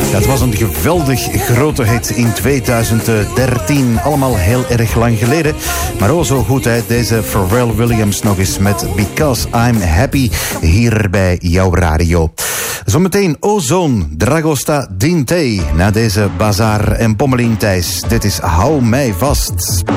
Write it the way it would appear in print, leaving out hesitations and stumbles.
Dat was een geweldig grote hit in 2013. Allemaal heel erg lang geleden. Maar oh zo goed, hè? Deze Pharrell Williams nog eens met Because I'm Happy hier bij jouw radio. Zometeen Ozone, Dragosta Dinte. Na deze Bazaar en Pommelien Thijs. Dit is Hou mij vast.